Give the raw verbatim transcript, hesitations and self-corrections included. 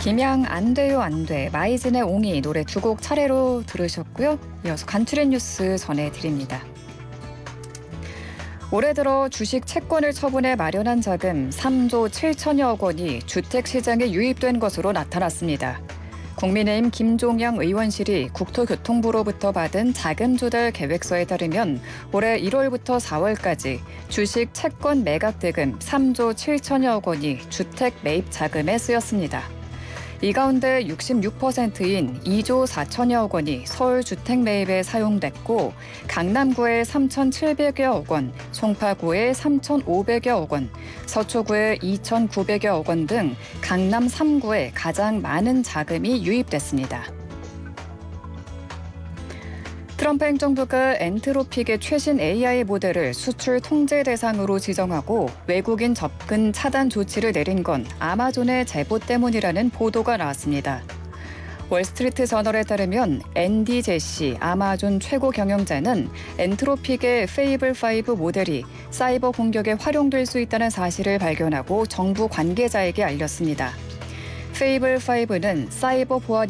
김양 안 돼요 안 돼, 마이진의 옹이 노래 두 곡 차례로 들으셨고요. 이어서 간추린 뉴스 전해드립니다. 올해 들어 주식 채권을 처분해 마련한 자금 삼조 칠천여억 원이 주택시장에 유입된 것으로 나타났습니다. 국민의힘 김종영 의원실이 국토교통부로부터 받은 자금 조달 계획서에 따르면 올해 일월부터 사월까지 주식 채권 매각 대금 삼조 칠천여억 원이 주택 매입 자금에 쓰였습니다. 이 가운데 육십육 퍼센트인 이조 사천여억 원이 서울 주택 매입에 사용됐고 강남구에 삼천칠백여억 원, 송파구에 삼천오백여억 원, 서초구에 이천구백여억 원 등 강남 삼 구에 가장 많은 자금이 유입됐습니다. 트럼프 행정부가 엔트로픽의 최신 에이아이 모델을 수출 통제 대상으로 지정하고 외국인 접근 차단 조치를 내린 건 아마존의 제보 때문이라는 보도가 나왔습니다. 월스트리트 저널에 따르면 앤디 제시 아마존 최고 경영자는 엔트로픽의 페이블 오 모델이 사이버 공격에 활용될 수 있다는 사실을 발견하고 정부 관계자에게 알렸습니다. 페이블 오는 사이버 보안